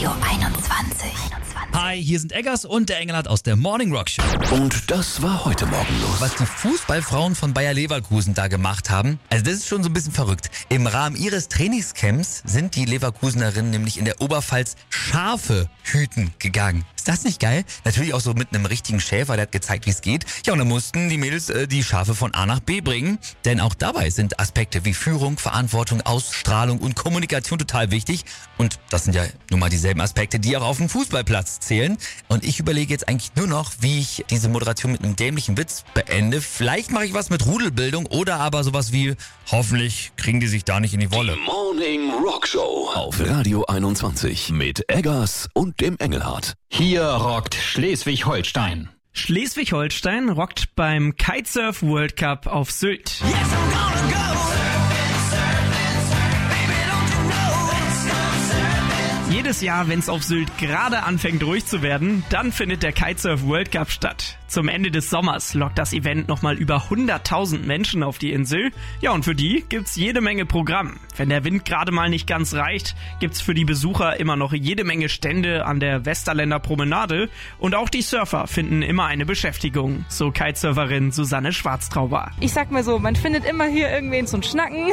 Radio 21. Hi, hier sind Eggers und der Engelhardt aus der Morning Rock Show. Und das war heute Morgen los. Was die Fußballfrauen von Bayer Leverkusen da gemacht haben, also das ist schon so ein bisschen verrückt. Im Rahmen ihres Trainingscamps sind die Leverkusenerinnen nämlich in der Oberpfalz Schafe hüten gegangen. Ist das nicht geil? Natürlich auch so mit einem richtigen Schäfer, der hat gezeigt, wie es geht. Ja, und dann mussten die Mädels die Schafe von A nach B bringen. Denn auch dabei sind Aspekte wie Führung, Verantwortung, Ausstrahlung und Kommunikation total wichtig. Und das sind ja nun mal dieselben Aspekte, die auch auf dem Fußballplatz zählen. Und ich überlege jetzt eigentlich nur noch, wie ich diese Moderation mit einem dämlichen Witz beende. Vielleicht mache ich was mit Rudelbildung oder aber sowas wie, hoffentlich kriegen die sich da nicht in die Wolle. Die Morning Rock Show auf Radio 21 mit Eggers und dem Engelhardt. Hier rockt Schleswig-Holstein. Schleswig-Holstein rockt beim Kitesurf World Cup auf Sylt. Jedes Jahr, wenn es auf Sylt gerade anfängt ruhig zu werden, dann findet der Kitesurf World Cup statt. Zum Ende des Sommers lockt das Event nochmal über 100.000 Menschen auf die Insel. Ja, und für die gibt's jede Menge Programm. Wenn der Wind gerade mal nicht ganz reicht, gibt's für die Besucher immer noch jede Menge Stände an der Westerländer Promenade. Und auch die Surfer finden immer eine Beschäftigung, so Kitesurferin Susanne Schwarztrauber. Ich sag mal so, man findet immer hier irgendwen zum Schnacken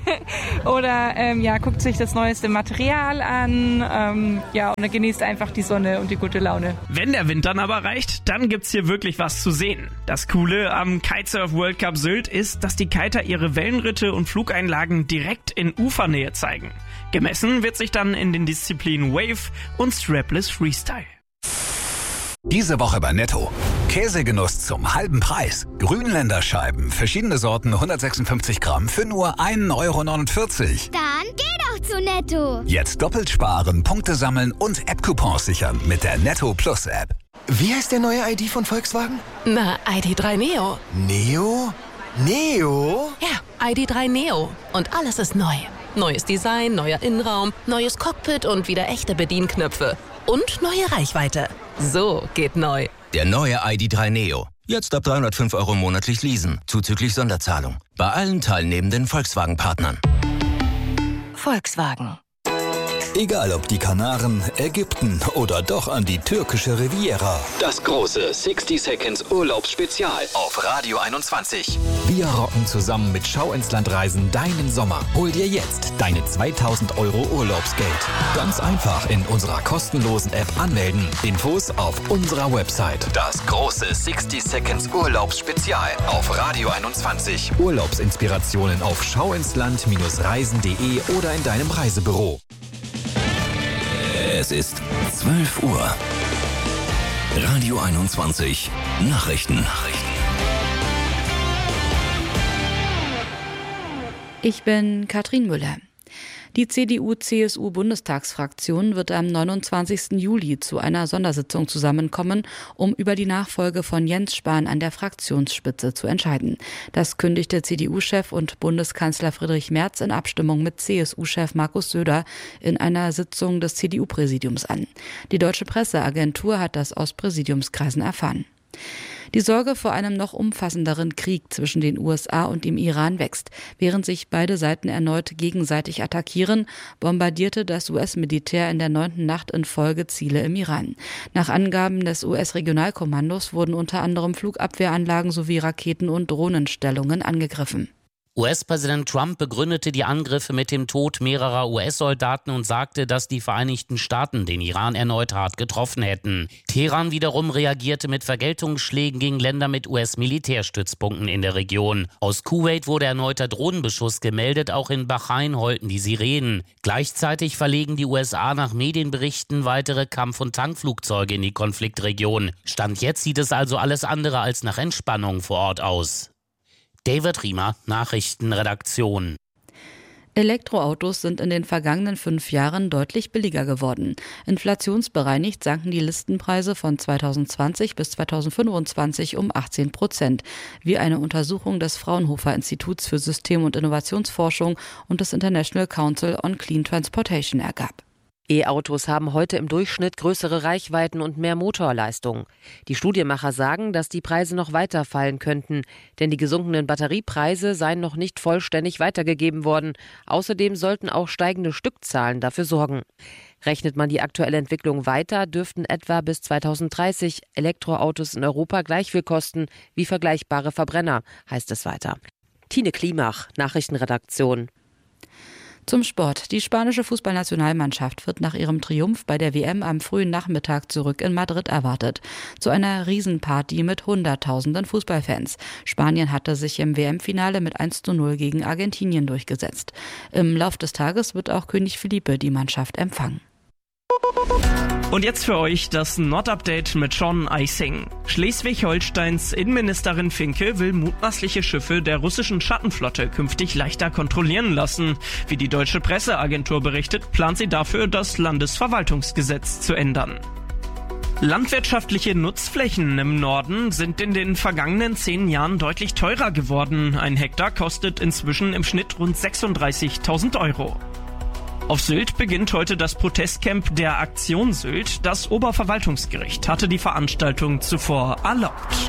oder guckt sich das neueste Material an. Und er genießt einfach die Sonne und die gute Laune. Wenn der Wind dann aber reicht, dann gibt's hier wirklich was zu sehen. Das Coole am Kitesurf World Cup Sylt ist, dass die Kiter ihre Wellenritte und Flugeinlagen direkt in Ufernähe zeigen. Gemessen wird sich dann in den Disziplinen Wave und Strapless Freestyle. Diese Woche bei Netto. Käsegenuss zum halben Preis. Grünländerscheiben, verschiedene Sorten, 156 Gramm für nur 1,49 Euro. Dann geh doch zu Netto. Jetzt doppelt sparen, Punkte sammeln und App-Coupons sichern mit der Netto Plus App. Wie heißt der neue ID von Volkswagen? Na, ID.3 Neo. Neo? Neo? Ja, ID.3 Neo. Und alles ist neu. Neues Design, neuer Innenraum, neues Cockpit und wieder echte Bedienknöpfe. Und neue Reichweite. So geht neu. Der neue ID.3 Neo. Jetzt ab 305 Euro monatlich leasen, zuzüglich Sonderzahlung. Bei allen teilnehmenden Volkswagen-Partnern. Volkswagen. Egal ob die Kanaren, Ägypten oder doch an die türkische Riviera. Das große 60 Seconds Urlaubsspezial auf Radio 21. Wir rocken zusammen mit Schau ins Land Reisen deinen Sommer. Hol dir jetzt deine 2000 Euro Urlaubsgeld. Ganz einfach in unserer kostenlosen App anmelden. Infos auf unserer Website. Das große 60 Seconds Urlaubsspezial auf Radio 21. Urlaubsinspirationen auf schauinsland-reisen.de oder in deinem Reisebüro. Es ist 12 Uhr. Radio 21 Nachrichten. Ich bin Katrin Müller. Die CDU-CSU-Bundestagsfraktion wird am 29. Juli zu einer Sondersitzung zusammenkommen, um über die Nachfolge von Jens Spahn an der Fraktionsspitze zu entscheiden. Das kündigte CDU-Chef und Bundeskanzler Friedrich Merz in Abstimmung mit CSU-Chef Markus Söder in einer Sitzung des CDU-Präsidiums an. Die Deutsche Presseagentur hat das aus Präsidiumskreisen erfahren. Die Sorge vor einem noch umfassenderen Krieg zwischen den USA und dem Iran wächst. Während sich beide Seiten erneut gegenseitig attackieren, bombardierte das US-Militär in der 9. Nacht in Folge Ziele im Iran. Nach Angaben des US-Regionalkommandos wurden unter anderem Flugabwehranlagen sowie Raketen- und Drohnenstellungen angegriffen. US-Präsident Trump begründete die Angriffe mit dem Tod mehrerer US-Soldaten und sagte, dass die Vereinigten Staaten den Iran erneut hart getroffen hätten. Teheran wiederum reagierte mit Vergeltungsschlägen gegen Länder mit US-Militärstützpunkten in der Region. Aus Kuwait wurde erneuter Drohnenbeschuss gemeldet, auch in Bahrain heulten die Sirenen. Gleichzeitig verlegen die USA nach Medienberichten weitere Kampf- und Tankflugzeuge in die Konfliktregion. Stand jetzt sieht es also alles andere als nach Entspannung vor Ort aus. David Riemer, Nachrichtenredaktion. Elektroautos sind in den vergangenen 5 Jahren deutlich billiger geworden. Inflationsbereinigt sanken die Listenpreise von 2020 bis 2025 um 18%, wie eine Untersuchung des Fraunhofer Instituts für System- und Innovationsforschung und des International Council on Clean Transportation ergab. E-Autos haben heute im Durchschnitt größere Reichweiten und mehr Motorleistung. Die Studienmacher sagen, dass die Preise noch weiter fallen könnten, denn die gesunkenen Batteriepreise seien noch nicht vollständig weitergegeben worden. Außerdem sollten auch steigende Stückzahlen dafür sorgen. Rechnet man die aktuelle Entwicklung weiter, dürften etwa bis 2030 Elektroautos in Europa gleich viel kosten wie vergleichbare Verbrenner, heißt es weiter. Tine Klimach, Nachrichtenredaktion. Zum Sport. Die spanische Fußballnationalmannschaft wird nach ihrem Triumph bei der WM am frühen Nachmittag zurück in Madrid erwartet. Zu einer Riesenparty mit Hunderttausenden Fußballfans. Spanien hatte sich im WM-Finale mit 1:0 gegen Argentinien durchgesetzt. Im Lauf des Tages wird auch König Felipe die Mannschaft empfangen. Und jetzt für euch das Nord-Update mit Sean Eising. Schleswig-Holsteins Innenministerin Finke will mutmaßliche Schiffe der russischen Schattenflotte künftig leichter kontrollieren lassen. Wie die deutsche Presseagentur berichtet, plant sie dafür, das Landesverwaltungsgesetz zu ändern. Landwirtschaftliche Nutzflächen im Norden sind in den vergangenen 10 Jahren deutlich teurer geworden. Ein Hektar kostet inzwischen im Schnitt rund 36.000 Euro. Auf Sylt beginnt heute das Protestcamp der Aktion Sylt. Das Oberverwaltungsgericht hatte die Veranstaltung zuvor erlaubt.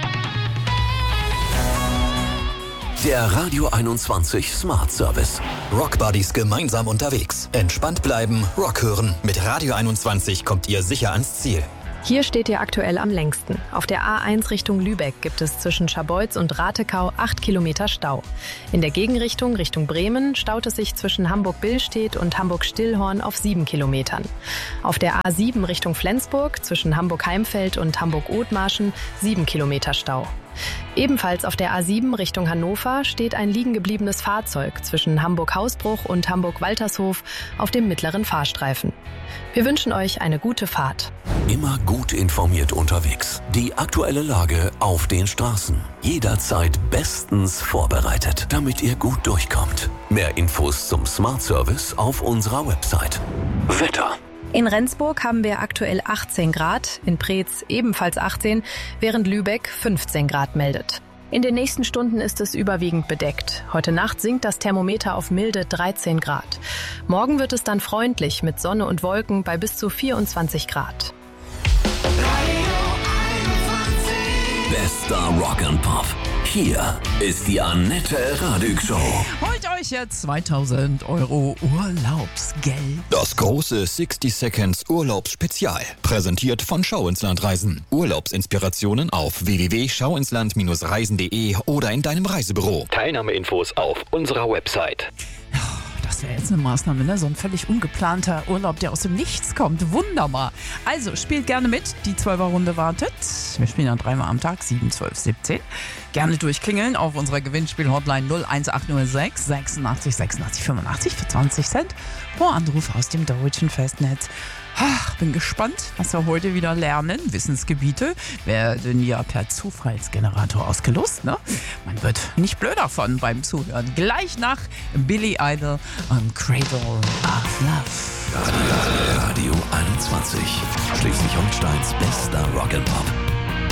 Der Radio 21 Smart Service. Rockbuddies gemeinsam unterwegs. Entspannt bleiben, Rock hören. Mit Radio 21 kommt ihr sicher ans Ziel. Hier steht ihr aktuell am längsten. Auf der A1 Richtung Lübeck gibt es zwischen Scharbeutz und Ratekau 8 Kilometer Stau. In der Gegenrichtung Richtung Bremen staut es sich zwischen Hamburg-Billstedt und Hamburg-Stillhorn auf 7 Kilometern. Auf der A7 Richtung Flensburg zwischen Hamburg-Heimfeld und Hamburg-Othmarschen 7 Kilometer Stau. Ebenfalls auf der A7 Richtung Hannover steht ein liegen gebliebenes Fahrzeug zwischen Hamburg-Hausbruch und Hamburg-Waltershof auf dem mittleren Fahrstreifen. Wir wünschen euch eine gute Fahrt. Immer gut informiert unterwegs. Die aktuelle Lage auf den Straßen. Jederzeit bestens vorbereitet, damit ihr gut durchkommt. Mehr Infos zum Smart Service auf unserer Website. Wetter. In Rendsburg haben wir aktuell 18 Grad, in Preetz ebenfalls 18, während Lübeck 15 Grad meldet. In den nächsten Stunden ist es überwiegend bedeckt. Heute Nacht sinkt das Thermometer auf milde 13 Grad. Morgen wird es dann freundlich mit Sonne und Wolken bei bis zu 24 Grad. Bester Rock and Pop. Hier ist die Annette Radig Show. Holt euch jetzt 2000 € Urlaubsgeld. Das große 60 Seconds Urlaubsspezial. Präsentiert von Schau ins Land Reisen. Urlaubsinspirationen auf www.schauinsland-reisen.de oder in deinem Reisebüro. Teilnahmeinfos auf unserer Website. Das wäre jetzt eine Maßnahme, ne? So ein völlig ungeplanter Urlaub, der aus dem Nichts kommt. Wunderbar. Also, spielt gerne mit. Die 12er-Runde wartet. Wir spielen dann 3-mal am Tag, 7, 12, 17. Gerne durchklingeln auf unserer Gewinnspiel-Hotline 01806 86 86 85 für 20 Cent. Pro Anruf aus dem deutschen Festnetz. Ach, bin gespannt, was wir heute wieder lernen. Wissensgebiete werden ja per Zufallsgenerator ausgelost, ne? Man wird nicht blöd davon beim Zuhören. Gleich nach Billy Idol und Cradle of Love. Radio 21. Schleswig-Holsteins bester Rock'n'Pop.